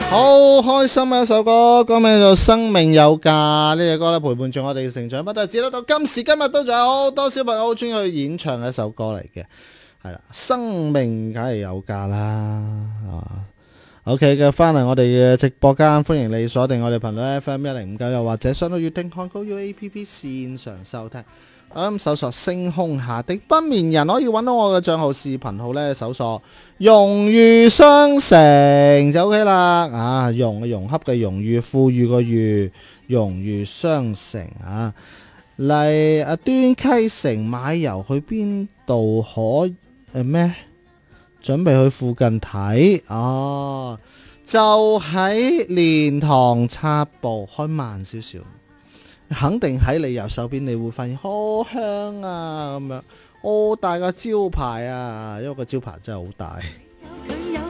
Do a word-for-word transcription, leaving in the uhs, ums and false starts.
好開心嘅一首歌，歌名叫做《生命有價》。呢隻歌咧陪伴住我哋嘅成長，不但止得到今時今日都仲有好多小朋友好中意去演唱嘅一首歌嚟嘅，係啦，生命梗係有價啦。啊，OK 嘅，翻嚟我哋嘅直播間，歡迎你鎖定我哋頻率 F M 一零五九，又或者上到粵聽看高要 A P P 線上收聽。咁搜索星空下的不眠人，可以揾到我嘅賬號視頻號呢，搜索融裕雙城就 OK 啦。啊，融融洽嘅融裕，富裕個裕，融裕雙城啊。嚟啊，端溪城買油去邊度可誒咩？準備去附近睇哦，就喺蓮塘插步，開慢少少。肯定喺你右手邊，你會發現好香啊咁樣，好大個招牌啊，因為個招牌真係好大。